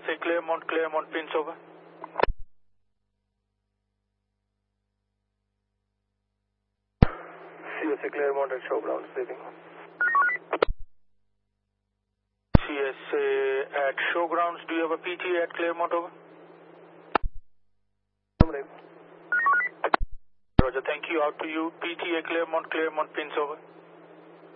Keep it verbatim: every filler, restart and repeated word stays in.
S A Claremont, Claremont, pins over. C S A Claremont at Showgrounds, leaving. C S A at Showgrounds, do you have a P T A at Claremont, over? Roger, thank you. Out to you. P T A Claremont, Claremont, pins over.